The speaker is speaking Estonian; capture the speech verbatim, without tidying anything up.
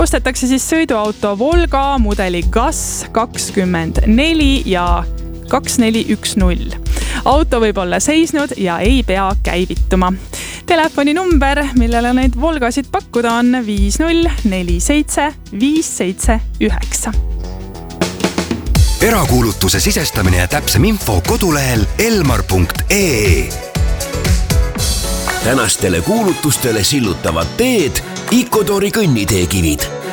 Ostetakse siis sõiduauto Volga mudeli Gas kakskümmend neli ja kaks neli üks null. Auto võib olla seisnud ja ei pea käivituma. Telefoninumber, millele neid Volgasid pakkuda on viis null neli seitse viis seitse üheksa. Erakuulutuse sisestamine ja täpsem info kodulehel elmar punkt ee. Tänastele kuulutustele sillutavad teed Icodori kõnniteekivid.